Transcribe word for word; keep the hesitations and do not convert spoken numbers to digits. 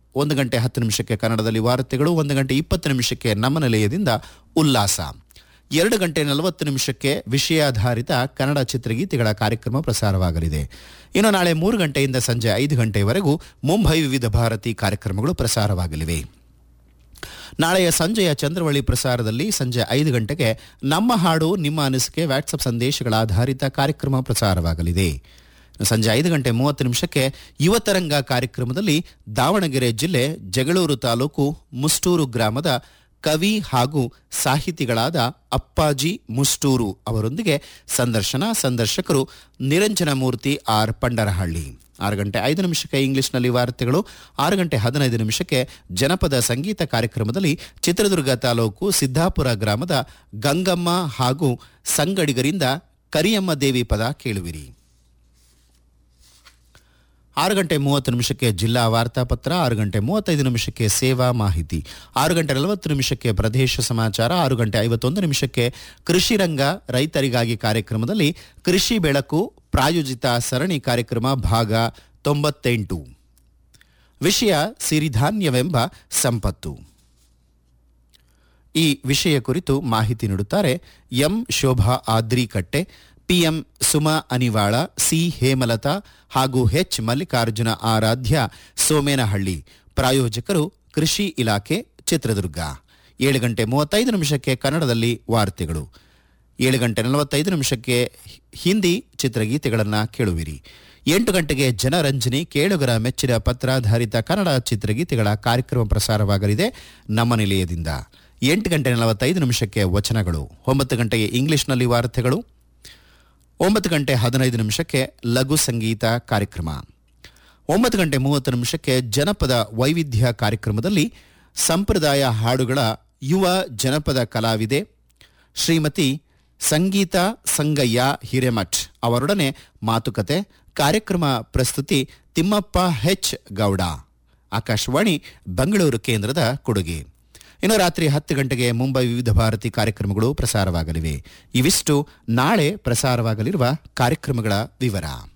ಒಂದು ಗಂಟೆ ಹತ್ತು ನಿಮಿಷಕ್ಕೆ ಕನ್ನಡದಲ್ಲಿ ವಾರ್ತೆಗಳು, ಒಂದು ಗಂಟೆ ಇಪ್ಪತ್ತು ನಿಮಿಷಕ್ಕೆ ನಮ್ಮ ನಿಲಯದಿಂದ ಉಲ್ಲಾಸ, ಎರಡು ಗಂಟೆ ನಲವತ್ತು ನಿಮಿಷಕ್ಕೆ ವಿಷಯಾಧಾರಿತ ಕನ್ನಡ ಚಿತ್ರಗೀತೆಗಳ ಕಾರ್ಯಕ್ರಮ ಪ್ರಸಾರವಾಗಲಿದೆ. ಇನ್ನು ನಾಳೆ ಮೂರು ಗಂಟೆಯಿಂದ ಸಂಜೆ ಐದು ಗಂಟೆಯವರೆಗೂ ಮುಂಬೈ ವಿವಿಧ ಭಾರತಿ ಕಾರ್ಯಕ್ರಮಗಳು ಪ್ರಸಾರವಾಗಲಿವೆ. ನಾಳೆಯ ಸಂಜೆಯ ಚಂದ್ರವಳ್ಳಿ ಪ್ರಸಾರದಲ್ಲಿ ಸಂಜೆ ಐದು ಗಂಟೆಗೆ ನಮ್ಮ ಹಾಡು ನಿಮ್ಮ ಅನಿಸಿಕೆ ವಾಟ್ಸಪ್ ಸಂದೇಶಗಳ ಆಧಾರಿತ ಕಾರ್ಯಕ್ರಮ ಪ್ರಸಾರವಾಗಲಿದೆ. ಸಂಜೆ ಐದು ಗಂಟೆ ಮೂವತ್ತು ನಿಮಿಷಕ್ಕೆ ಯುವತರಂಗ ಕಾರ್ಯಕ್ರಮದಲ್ಲಿ ದಾವಣಗೆರೆ ಜಿಲ್ಲೆ ಜಗಳೂರು ತಾಲೂಕು ಮುಷ್ಟೂರು ಗ್ರಾಮದ ಕವಿ ಹಾಗೂ ಸಾಹಿತಿಗಳಾದ ಅಪ್ಪಾಜಿ ಮುಷ್ಟೂರು ಅವರೊಂದಿಗೆ ಸಂದರ್ಶನ. ಸಂದರ್ಶಕರು ನಿರಂಜನಮೂರ್ತಿ ಆರ್ ಪಂಡರಹಳ್ಳಿ. ಆರು ಗಂಟೆ ಐದು ನಿಮಿಷಕ್ಕೆ ಇಂಗ್ಲಿಷ್ನಲ್ಲಿ ವಾರ್ತೆಗಳು, ಆರು ಗಂಟೆ ಹದಿನೈದು ನಿಮಿಷಕ್ಕೆ ಜನಪದ ಸಂಗೀತ ಕಾರ್ಯಕ್ರಮದಲ್ಲಿ ಚಿತ್ರದುರ್ಗ ತಾಲೂಕು ಸಿದ್ದಾಪುರ ಗ್ರಾಮದ ಗಂಗಮ್ಮ ಹಾಗೂ ಸಂಗಡಿಗರಿಂದ ಕರಿಯಮ್ಮ ದೇವಿ ಪದ ಕೇಳುವಿರಿ. ಆರು ಗಂಟೆ ಮೂವತ್ತು ನಿಮಿಷಕ್ಕೆ ಜಿಲ್ಲಾ ವಾರ್ತಾಪತ್ರ, ಆರು ಗಂಟೆ ಮೂವತ್ತೈದು ನಿಮಿಷಕ್ಕೆ ಸೇವಾ ಮಾಹಿತಿ, ಆರು ಗಂಟೆ ನಲವತ್ತು ನಿಮಿಷಕ್ಕೆ ಪ್ರದೇಶ ಸಮಾಚಾರ, ಆರು ಗಂಟೆ ಐವತ್ತೊಂದು ನಿಮಿಷಕ್ಕೆ ಕೃಷಿ ರಂಗ ರೈತರಿಗಾಗಿ ಕಾರ್ಯಕ್ರಮದಲ್ಲಿ ಕೃಷಿ ಬೆಳಕು ಪ್ರಾಯೋಜಿತ ಸರಣಿ ಕಾರ್ಯಕ್ರಮ ಭಾಗ ತೊಂಬತ್ತೆಂಟು. ವಿಷಯ ಸಿರಿಧಾನ್ಯವೆಂಬ ಸಂಪತ್ತು. ಈ ವಿಷಯ ಕುರಿತು ಮಾಹಿತಿ ನೀಡುತ್ತಾರೆ M Shobha Adrikatte, PM Suma ಅನಿವಾಳ, C Hemalatha ಹಾಗೂ ಎಚ್ ಮಲ್ಲಿಕಾರ್ಜುನ ಆರಾಧ್ಯ ಸೋಮೇನಹಳ್ಳಿ. ಪ್ರಾಯೋಜಕರು ಕೃಷಿ ಇಲಾಖೆ ಚಿತ್ರದುರ್ಗ. ಏಳು ಗಂಟೆ ಮೂವತ್ತೈದು ನಿಮಿಷಕ್ಕೆ ಕನ್ನಡದಲ್ಲಿ ವಾರ್ತೆಗಳು, ಏಳು ಗಂಟೆ ನಲವತ್ತೈದು ನಿಮಿಷಕ್ಕೆ ಹಿಂದಿ ಚಿತ್ರಗೀತೆಗಳನ್ನು ಕೇಳುವಿರಿ. ಎಂಟು ಗಂಟೆಗೆ ಜನರಂಜನಿ, ಕೇಳುಗರ ಮೆಚ್ಚಿನ ಪತ್ರಾಧಾರಿತ ಕನ್ನಡ ಚಿತ್ರಗೀತೆಗಳ ಕಾರ್ಯಕ್ರಮ ಪ್ರಸಾರವಾಗಲಿದೆ ನಮ್ಮ ನಿಲಯದಿಂದ. ಎಂಟು ಗಂಟೆ ನಲವತ್ತೈದು ನಿಮಿಷಕ್ಕೆ ವಚನಗಳು, ಒಂಬತ್ತು ಗಂಟೆಗೆ ಇಂಗ್ಲಿಷ್ನಲ್ಲಿ ವಾರ್ತೆಗಳು, ಒಂಬತ್ತು ಗಂಟೆ ಹದಿನೈದು ನಿಮಿಷಕ್ಕೆ ಲಘು ಸಂಗೀತ ಕಾರ್ಯಕ್ರಮ, ಒಂಬತ್ತು ಗಂಟೆ ಮೂವತ್ತು ನಿಮಿಷಕ್ಕೆ ಜನಪದ ವೈವಿಧ್ಯ ಕಾರ್ಯಕ್ರಮದಲ್ಲಿ ಸಂಪ್ರದಾಯ ಹಾಡುಗಳ ಯುವ ಜನಪದ ಕಲಾವಿದೆ ಶ್ರೀಮತಿ ಸಂಗೀತ ಸಂಗಯ್ಯ ಹಿರೇಮಠ್ ಅವರೊಡನೆ ಮಾತುಕತೆ. ಕಾರ್ಯಕ್ರಮ ಪ್ರಸ್ತುತಿ ತಿಮ್ಮಪ್ಪ ಹೆಚ್ ಗೌಡ. ಆಕಾಶವಾಣಿ ಬೆಂಗಳೂರು ಕೇಂದ್ರದ ಕೊಡುಗೆ. ಇನ್ನು ರಾತ್ರಿ ಹತ್ತು ಗಂಟೆಗೆ ಮುಂಬೈ ವಿವಿಧ ಭಾರತಿ ಕಾರ್ಯಕ್ರಮಗಳು ಪ್ರಸಾರವಾಗಲಿವೆ. ಇವಿಷ್ಟು ನಾಳೆ ಪ್ರಸಾರವಾಗಲಿರುವ ಕಾರ್ಯಕ್ರಮಗಳ ವಿವರ.